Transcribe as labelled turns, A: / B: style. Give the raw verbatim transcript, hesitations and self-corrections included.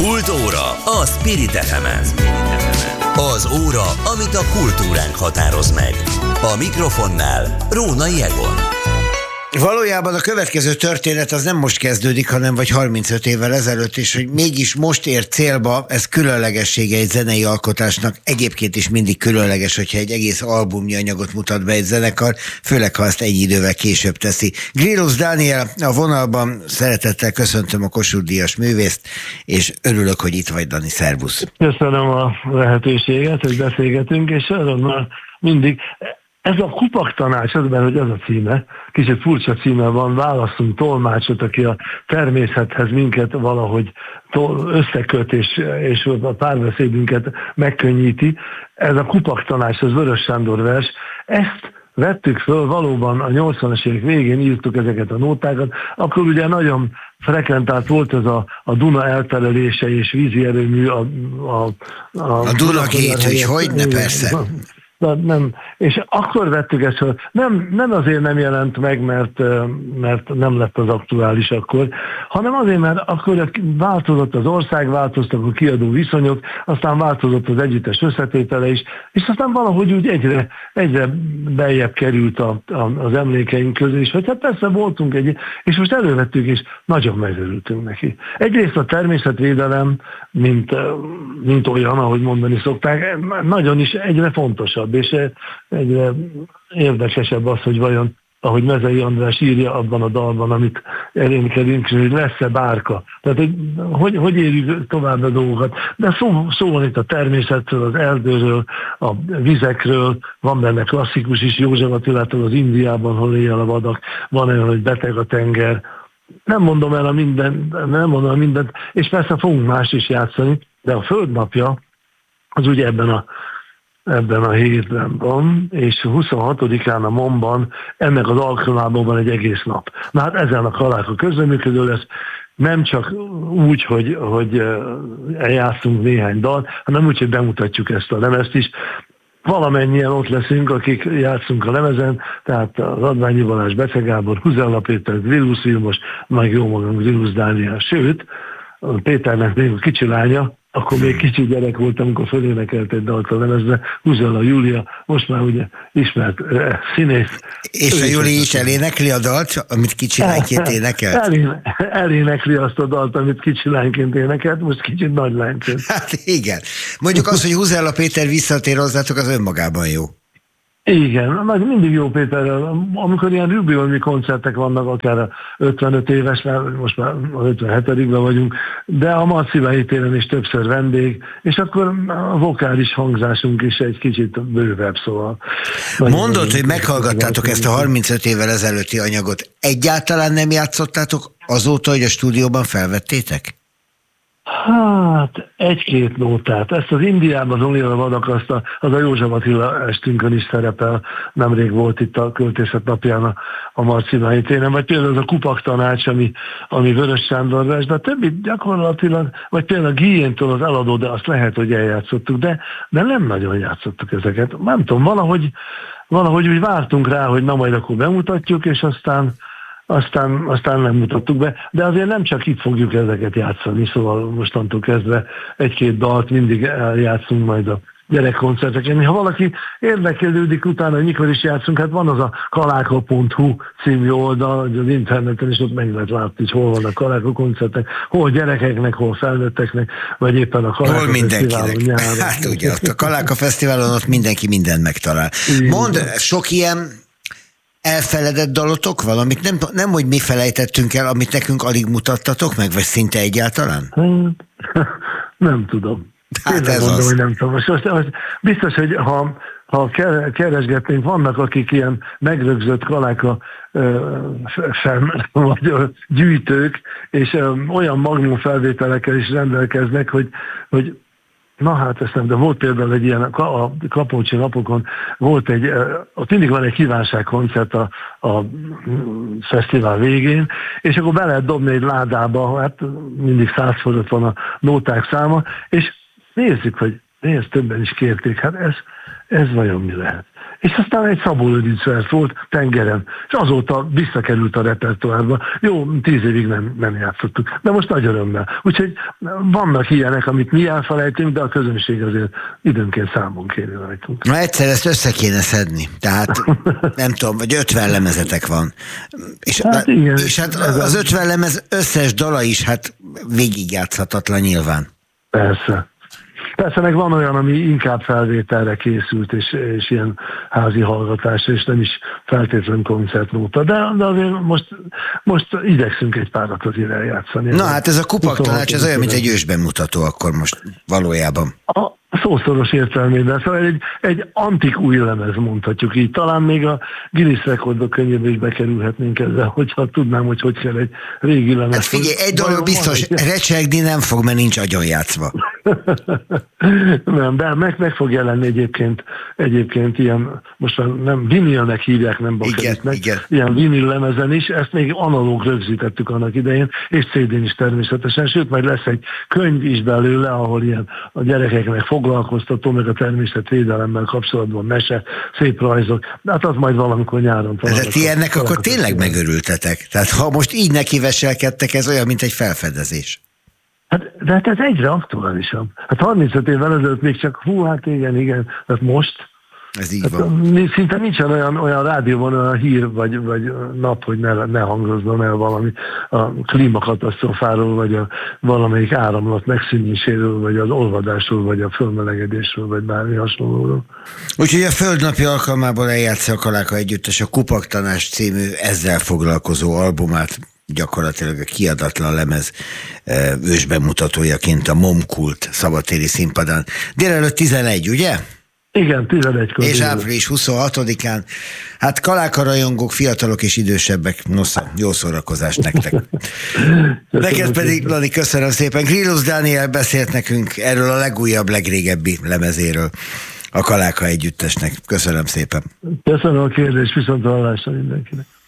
A: Kultúra a Spirit ef emen. Az óra, amit a kultúránk határoz meg. A mikrofonnál Rónai Egon.
B: Valójában a következő történet az nem most kezdődik, hanem vagy harmincöt évvel ezelőtt is, hogy mégis most ér célba, ez különlegessége egy zenei alkotásnak. Egyébként is mindig különleges, hogyha egy egész albumnyi anyagot mutat be egy zenekar, főleg ha azt egy idővel később teszi. Grillus Dániel a vonalban, szeretettel köszöntöm a Kossuth Díjas művészt, és örülök, hogy itt vagy, Dani, szervusz.
C: Köszönöm a lehetőséget, hogy beszélgetünk, és örömmel mindig. Ez a Kupak tanács, az benne, hogy az a címe, kicsit furcsa címe van, választunk tolmácsot, aki a természethez minket valahogy összeköt, és, és a párbeszédünket megkönnyíti. Ez a Kupak tanács, az Vörös Sándor vers. Ezt vettük föl, valóban a nyolcvanas évek végén írtuk ezeket a nótákat, akkor ugye nagyon frekventált volt ez a, a Duna elterelése és vízi erőmű. A, a, a,
B: a Dunakét, hogy hogyne, persze.
C: Nem. És akkor vettük ezt, hogy nem, nem azért nem jelent meg, mert, mert nem lett az aktuális akkor, hanem azért, mert akkor változott az ország, változtak a kiadó viszonyok, aztán változott az együttes összetétele is, és aztán valahogy úgy egyre, egyre beljebb került a, a, az emlékeink közé is, hogy hát persze voltunk egy, és most elővettük, és nagyon megörültünk neki. Egyrészt a természetvédelem, mint, mint olyan, ahogy mondani szokták, nagyon is egyre fontosabb, és egyre érdekesebb az, hogy vajon, ahogy Mezei András írja abban a dalban, amit elénekelünk, hogy lesz-e bárka. Tehát, hogy, hogy, hogy érjük tovább a dolgokat. De szó, szó van itt a természetről, az erdőről, a vizekről, van benne klasszikus is, József Attilától az Indiában, hol éjjel a vadak, van olyan, hogy beteg a tenger. Nem mondom el a mindent, nem mondom el mindent, és persze fogunk más is játszani, de a Földnapja az ugye ebben a ebben a hétben van, és huszonhatodikán a MON-ban ennek az alkalmában van egy egész nap. Na hát ezen a Kaláka közreműködő lesz, nem csak úgy, hogy, hogy eljátszunk néhány dalt, hanem úgy, hogy bemutatjuk ezt a lemezt is. Valamennyien ott leszünk, akik játszunk a lemezen, tehát az Adványi Balázs, Bece Gábor, Huzella Péter, Grillus Vilmos, meg jó magam Grillus Dániel, sőt, Péternek még a kicsi lánya, akkor még kicsi gyerek voltam, amikor fölénekelt egy dalt a lemezbe, Huzella Júlia, most már ugye ismert uh, színész.
B: És a Júli is elénekli a dalt, amit kicsi lányként énekelt?
C: Elén, elénekli azt a dalt, amit kicsi lányként énekelt, most kicsit nagy lányként.
B: Hát igen. Mondjuk az, hogy Huzella Péter visszatér hozzátok, az önmagában jó.
C: Igen, meg mindig jó Péterrel, amikor ilyen jubileumi koncertek vannak, akár ötvenöt éves, most már az ötvenhetedikben vagyunk, de a Marciványi téren is többször vendég, és akkor a vokális hangzásunk is egy kicsit bővebb, szóval.
B: Mondod, hogy meghallgattátok ezt a harmincöt évvel ezelőtti anyagot. Egyáltalán nem játszottátok azóta, hogy a stúdióban felvettétek?
C: Hát, egy-két nótát. Ezt az Indiában az Oliver Vadak, azt a, az a József Attila estünkön is szerepel. Nemrég volt itt a Költészet napján a, a Marciványi téren, vagy például az a Kupak tanács, ami, ami Vörös Sándor vers, de a többi gyakorlatilag, vagy például Guilléntől az Eladó, de azt lehet, hogy eljátszottuk, de, de nem nagyon játszottuk ezeket. Nem tudom, valahogy, valahogy úgy vártunk rá, hogy na majd akkor bemutatjuk, és aztán Aztán, aztán nem mutattuk be, de azért nem csak itt fogjuk ezeket játszani, szóval mostantól kezdve egy-két dalt mindig játszunk majd a gyerekkoncerteken. Ha valaki érdeklődik utána, hogy mikor is játszunk, hát van az a kaláka pont hu című oldal, az interneten, és ott meg lehet látni, hogy hol van a Kaláka koncertek, hol gyerekeknek, hol felnőtteknek, vagy éppen a Kaláka Fesztiválon nyáron.
B: Hát ugye, a Kaláka Fesztiválon ott mindenki mindent megtalál. Mondd, sok ilyen elfeledett dalotok valamit? Nem, nem, hogy mi felejtettünk el, amit nekünk alig mutattatok meg, vagy szinte egyáltalán?
C: Nem tudom.
B: Hát ez
C: mondom,
B: az.
C: hogy nem tudom. Most, most, most biztos, hogy ha, ha keresgetnénk, vannak, akik ilyen megrögzött Kaláka fenn, vagy gyűjtők, és olyan magnum felvételekkel is rendelkeznek, hogy, hogy na hát ezt nem, de volt például egy ilyen, a Kapolcsi napokon volt egy, ott mindig van egy kívánságkoncert a, a fesztivál végén, és akkor be lehet dobni egy ládába, hát mindig száz fölött van a nóták száma, és nézzük, hogy nézd, többen is kérték, hát ez, ez vajon mi lehet? És aztán egy Szabó Lőrinc vers volt tengeren, és azóta visszakerült a repertoárba. Jó, tíz évig nem, nem játszottuk, de most nagy örömmel. Úgyhogy vannak ilyenek, amit mi elfelejtünk, de a közönség azért időnként számon kéri rajtunk.
B: Na egyszer ezt össze kéne szedni, tehát nem tudom, vagy ötven lemezetek van. És hát, igen, és hát az ötven lemez összes dala is hát végigjátszhatatlan nyilván.
C: Persze. Persze meg van olyan, ami inkább felvételre készült, és, és ilyen házi hallgatásra, és nem is feltétlenül koncertnóta, de, de azért most, most igyekszünk egy párat azért eljátszani.
B: Na hát ez a Kupak Tanács, ez olyan, mint egy ősbemutató akkor most valójában.
C: A szószoros értelmében, szóval egy, egy antik új lemez, mondhatjuk így. Talán még a Guinness rekordok könyvébe is bekerülhetnénk ezzel, hogyha tudnám, hogy hogy kell egy régi lemez.
B: Hát figyelj, egy dolog biztos, recsegni nem fog, mert nincs agyonjátszva.
C: Nem, de meg, meg fog jelenni egyébként, egyébként ilyen, most már nem vinilnek hívják, nem bakeritnek, ilyen vinil lemezen is, ezt még analóg rögzítettük annak idején, és cé dén is természetesen, sőt, majd lesz egy könyv is belőle, ahol ilyen a gyerekeknek foglalkoztató, meg a természetvédelemmel kapcsolatban mese, szép rajzok, de hát az majd valamikor nyáron.
B: De ti ennek akkor tényleg megörültetek? Tehát ha most így nekiveselkedtek, ez olyan, mint egy felfedezés.
C: Hát, de hát ez egyre aktuálisabb. Hát harmincöt évvel ezelőtt még csak hú, hát igen, igen, hát most
B: ez így
C: hát,
B: van.
C: Szinte nincsen olyan, olyan rádióban olyan hír, vagy, vagy nap, hogy ne, ne hangozzon el valami a klímakatasztrófáról, vagy a valamelyik áramlat megszűnéséről, vagy az olvadásról, vagy a fölmelegedésről, vagy bármi hasonlóról.
B: Úgyhogy a Földnapi alkalmából eljátsza a Kaláka Együttes a Kupak Tanács című ezzel foglalkozó albumát, gyakorlatilag a kiadatlan lemez ősbemutatójaként a Momkult szabadtéri színpadán. Délelőtt tizenegy, ugye?
C: Igen, tizenegykor.
B: És április huszonhatodikán. Hát Kaláka rajongók, fiatalok és idősebbek, nosza, jó szórakozást nektek. Neked pedig, Lani, köszönöm szépen. Grillus Dániel beszélt nekünk erről a legújabb, legrégebbi lemezéről, a Kaláka Együttesnek. Köszönöm szépen.
C: Köszönöm a kérdést, viszont hallásra mindenkinek.